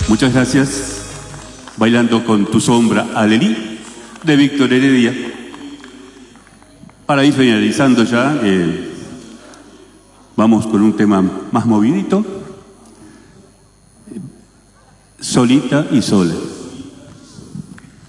Muchas gracias. Bailando con tu sombra, Alelí, de Víctor Heredia. Para ir finalizando ya, vamos con un tema más movidito. Solita y sola.